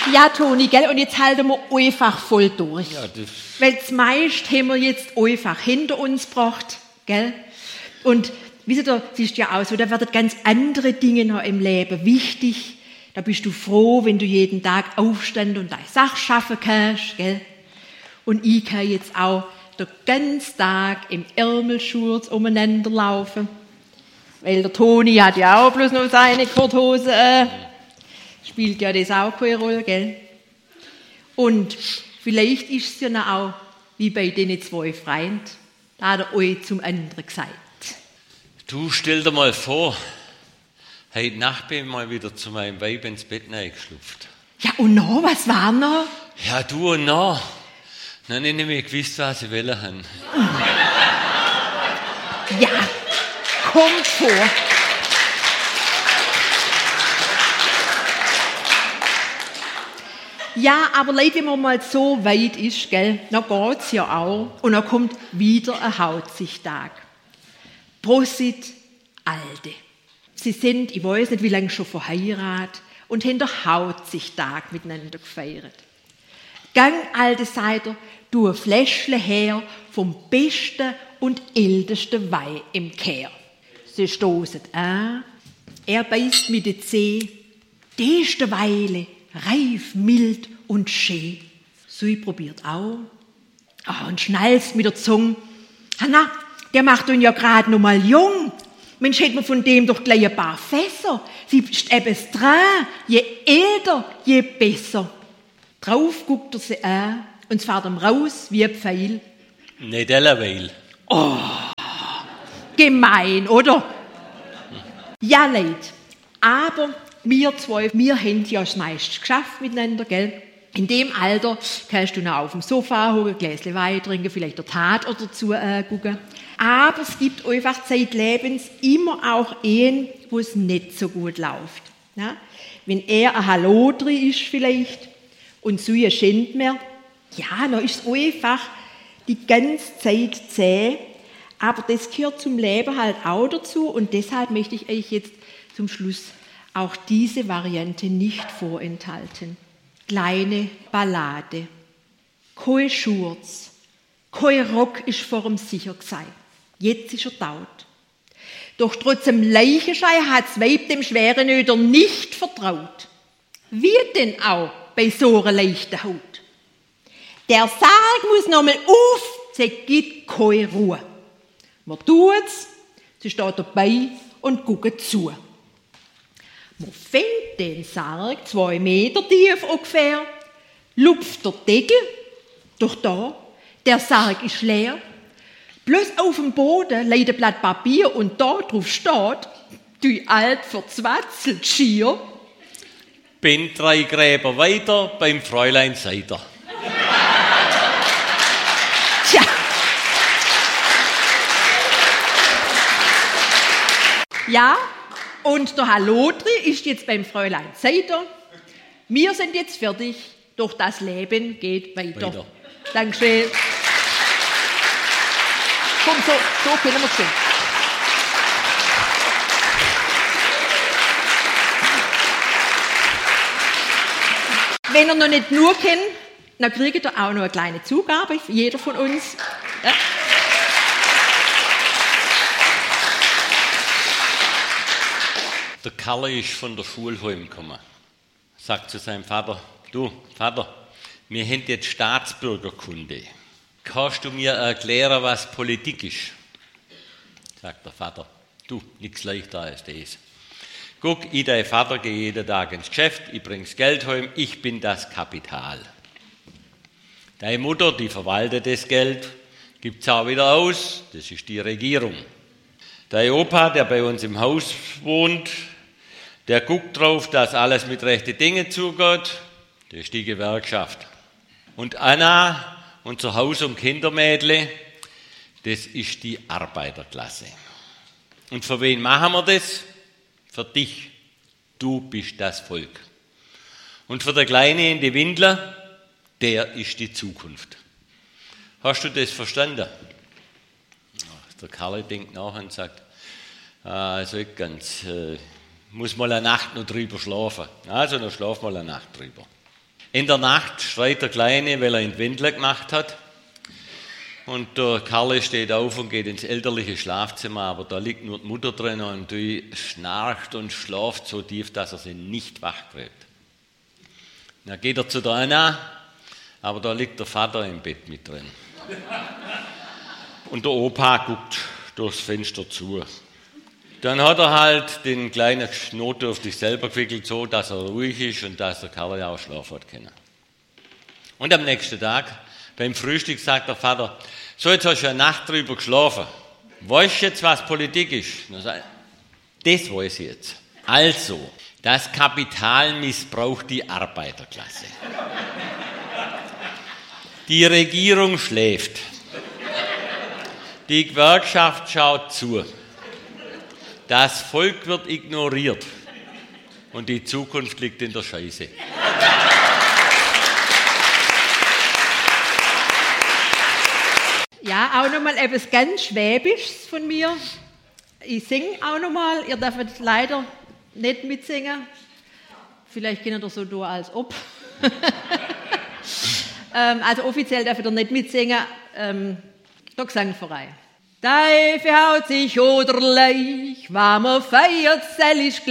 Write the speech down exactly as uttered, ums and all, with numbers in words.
Ja, Toni, gell? Und jetzt halten wir einfach voll durch. Ja, das Weil das meiste haben wir jetzt einfach hinter uns gebracht, gell? Und wisst ihr, es ist ja auch so, da werden ganz andere Dinge noch im Leben wichtig. Da bist du froh, wenn du jeden Tag aufstehst und deine Sache schaffen kannst, gell? Und ich kann jetzt auch den ganzen Tag im Ärmelschurz umeinander laufen. Weil der Toni hat ja auch bloß noch seine Korthose an. Spielt ja das auch keine Rolle, gell? Und vielleicht ist es ja noch auch wie bei den zwei Freunden, da hat er euch zum anderen gesagt. Du, stell dir mal vor, heute Nacht bin ich mal wieder zu meinem Weib ins Bett reingeschlupft. Ja, und noch, was war noch? Ja, du und noch. Dann habe ich nicht mehr gewusst, was sie wollen haben. Ja, kommt vor. Ja, aber Leute, wenn man mal so weit ist, gell, dann geht's ja auch. Und dann kommt wieder ein Hautsichtag. Prosit, Alte. Sie sind, ich weiß nicht, wie lange schon verheiratet und haben den Hautsichtag miteinander gefeiert. Gang, Alte, seid ihr, du ein Fläschle her vom besten und ältesten Wein im Kehr. Sie stoßen an, er beißt mit den Zeh, die ist der Weile, reif, mild und schön. So, ich probiert auch. Oh, und schnallst mit der Zunge. Hanna, der macht uns ja gerade noch mal jung. Mensch, hätten wir von dem doch gleich ein paar Fässer. Sie ist eben dran. Je älter, je besser. Drauf guckt er sie an und es fährt ihm raus wie ein Pfeil. Nicht alleweil. Oh, gemein, oder? Ja, Leute, aber wir zwei, wir haben ja das meiste geschafft miteinander, gell? In dem Alter kannst du noch auf dem Sofa hocken, ein Gläschen Wein trinken, vielleicht der Tat oder dazu äh, gucken. Aber es gibt einfach zeitlebens immer auch Ehen, wo es nicht so gut läuft. Ja? Wenn er ein Hallodri ist vielleicht und so ein Schend mehr, ja, dann ist es einfach die ganze Zeit zäh. Aber das gehört zum Leben halt auch dazu und deshalb möchte ich euch jetzt zum Schluss auch diese Variante nicht vorenthalten. Kleine Ballade. Kein Schurz, kein Rock ist vor ihm sicher gesagt. Jetzt ist er taut. Doch trotz dem Leichenschei hat's Weib dem schweren Öder nicht vertraut. Wie denn auch bei so einer leichten Haut? Der Sarg muss nochmal auf, sie gibt keine Ruhe. Man tut's, sie steht dabei und guckt zu. Man fängt den Sarg zwei Meter tief ungefähr, lupft der Deckel, doch da, der Sarg ist leer. Bloß auf dem Boden liegt ein Blatt Papier und da drauf steht, die alt verzwatzelt schier. Bin drei Gräber weiter, beim Fräulein seid ihr. Tja. Ja, und der Hallodri ist jetzt beim Fräulein Seiter. Wir sind jetzt fertig, doch das Leben geht weiter. Weiter. Dankeschön. Komm, so, so können wir stehen. Wenn ihr noch nicht nur kennt, dann kriegt ihr auch noch eine kleine Zugabe, jeder von uns. Ja. Der Karl ist von der Schule heimgekommen. Sagt zu seinem Vater, du Vater, wir haben jetzt Staatsbürgerkunde. Kannst du mir erklären, was Politik ist? Sagt der Vater, du, nichts leichter als das. Guck, ich, dein Vater, gehe jeden Tag ins Geschäft, ich bring's Geld heim, ich bin das Kapital. Deine Mutter, die verwaltet das Geld, gibt's auch wieder aus, das ist die Regierung. Dein Opa, der bei uns im Haus wohnt, der guckt drauf, dass alles mit rechten Dingen zugeht, das ist die Gewerkschaft. Und Anna, unser Haus- und Kindermädle, das ist die Arbeiterklasse. Und für wen machen wir das? Für dich. Du bist das Volk. Und für der Kleine in die Windler, der ist die Zukunft. Hast du das verstanden? Der Karl denkt nach und sagt, ah, also ich ganz, äh, muss mal eine Nacht noch drüber schlafen. Also dann schlaf mal eine Nacht drüber. In der Nacht schreit der Kleine, weil er in die Windel gemacht hat. Und der Karle steht auf und geht ins elterliche Schlafzimmer, aber da liegt nur die Mutter drin und die schnarcht und schlaft so tief, dass er sie nicht wach kriegt. Dann geht er zu der Anna, aber da liegt der Vater im Bett mit drin. Und der Opa guckt durchs Fenster zu. Dann hat er halt den kleinen Knoten auf sich selber gewickelt, so dass er ruhig ist und dass der Karle auch schlafen hat können. Und am nächsten Tag, beim Frühstück, sagt der Vater, so, jetzt hast du eine Nacht drüber geschlafen. Weißt du jetzt, was Politik ist? Dann sagt er, das weiß ich jetzt. Also, das Kapital missbraucht die Arbeiterklasse. Die Regierung schläft. Die Gewerkschaft schaut zu. Das Volk wird ignoriert. Und die Zukunft liegt in der Scheiße. Ja, auch nochmal etwas ganz Schwäbisches von mir. Ich singe auch nochmal. Ihr dürft leider nicht mitsingen. Vielleicht könnt ihr so tun, als ob. ähm, also offiziell dürft ihr nicht mitsingen. Ähm, der Gesangverein. Deife haut sich oder Leich, warmer feiert, sell ist